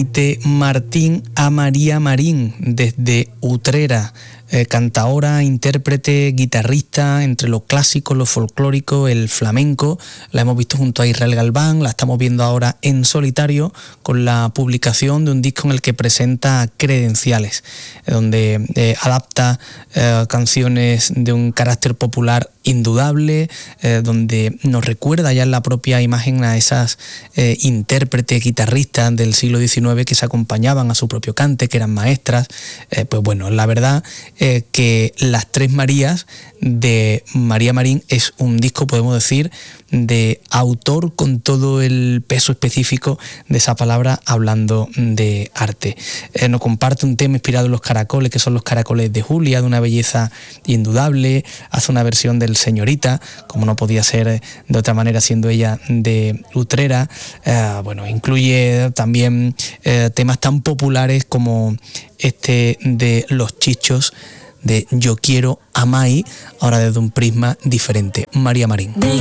Martín a María Marín desde Utrera, cantaora, intérprete, guitarrista, entre lo clásico, lo folclórico, el flamenco. La hemos visto junto a Israel Galván, la estamos viendo ahora en solitario con la publicación de un disco en el que presenta Credenciales, donde adapta canciones de un carácter popular indudable, donde nos recuerda ya en la propia imagen a esas intérpretes, guitarristas del siglo XIX que se acompañaban a su propio cante, que eran maestras. Pues bueno, la verdad que Las Tres Marías de María Marín es un disco, podemos decir, de autor con todo el peso específico de esa palabra, hablando de arte. Nos comparte un tema inspirado en los caracoles, que son los caracoles de Julia, de una belleza indudable. Hace una versión del Señorita, como no podía ser de otra manera siendo ella de Utrera. Bueno, incluye también temas tan populares como este de Los Chichos, de Yo Quiero a Mai, ahora desde un prisma diferente. María Marín.